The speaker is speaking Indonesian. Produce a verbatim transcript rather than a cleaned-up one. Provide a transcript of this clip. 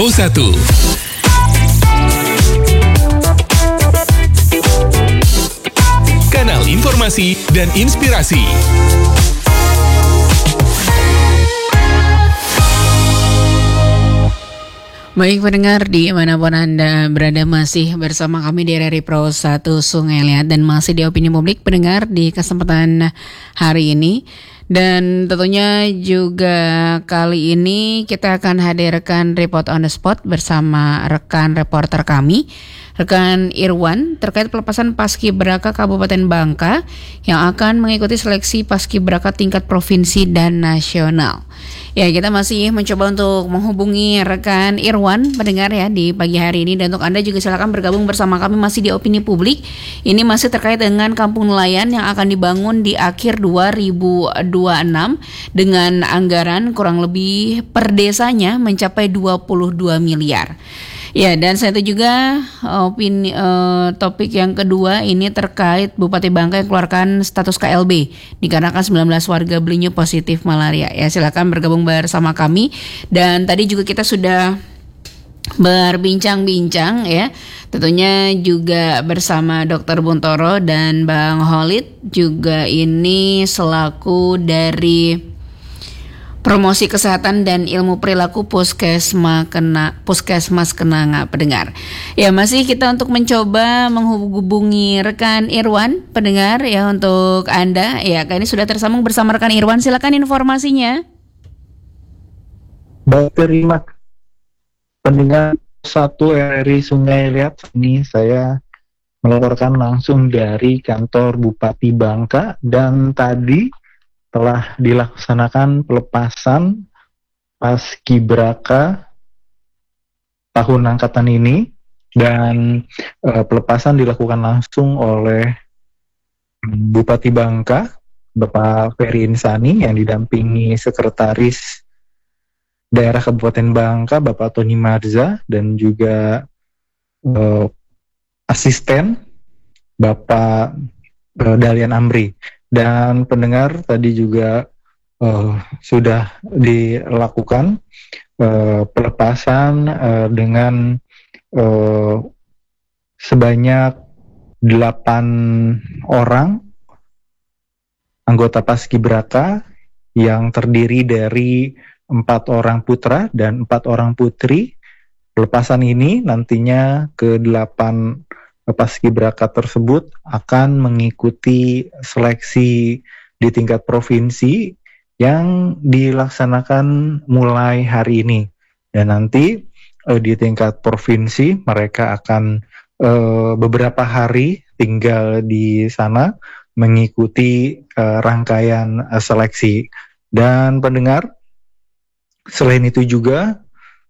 Pro satu. Kanal informasi dan inspirasi. Baik pendengar, di manapun Anda berada, masih bersama kami di R R I Pro satu Sungai Liat dan masih di Opini Publik pendengar di kesempatan hari ini. Dan tentunya juga kali ini kita akan hadirkan report on the spot bersama rekan reporter kami, rekan Irwan, terkait pelepasan Paskibraka Kabupaten Bangka yang akan mengikuti seleksi Paskibraka tingkat provinsi dan nasional. Ya, kita masih mencoba untuk menghubungi rekan Irwan pendengar ya di pagi hari ini, dan untuk Anda juga silakan bergabung bersama kami masih di Opini Publik. Ini masih terkait dengan kampung nelayan yang akan dibangun di akhir dua ribu dua puluh enam dengan anggaran kurang lebih per desanya mencapai dua puluh dua miliar. Ya, dan saya itu juga opini uh, topik yang kedua ini terkait Bupati Bangka yang keluarkan status K L B dikarenakan sembilan belas warga Belinyu positif malaria. Ya, silakan bergabung bersama kami. Dan tadi juga kita sudah berbincang-bincang ya, tentunya juga bersama Dokter Buntoro dan Bang Holid juga ini selaku dari Promosi Kesehatan dan Ilmu Perilaku Puskesmas Kena Puskesmas Kenanga pendengar. Ya, masih kita untuk mencoba menghubungi rekan Irwan pendengar ya untuk Anda. Ya, kali ini sudah tersambung bersama rekan Irwan. Silakan informasinya. Baik, terima pendengar satu R R I Sungai Liat. Ini saya melaporkan langsung dari kantor Bupati Bangka, dan tadi telah dilaksanakan pelepasan Paskibraka tahun angkatan ini, dan e, pelepasan dilakukan langsung oleh Bupati Bangka, Bapak Ferry Insani, yang didampingi Sekretaris Daerah Kabupaten Bangka, Bapak Tony Marza, dan juga e, asisten Bapak e, Dalian Amri. Dan pendengar, tadi juga uh, sudah dilakukan uh, pelepasan uh, dengan uh, sebanyak delapan orang anggota Paskibraka yang terdiri dari empat orang putra dan empat orang putri. Pelepasan ini nantinya ke delapan Paskibraka tersebut akan mengikuti seleksi di tingkat provinsi yang dilaksanakan mulai hari ini, dan nanti eh, di tingkat provinsi mereka akan eh, beberapa hari tinggal di sana mengikuti eh, rangkaian eh, seleksi. Dan pendengar, selain itu juga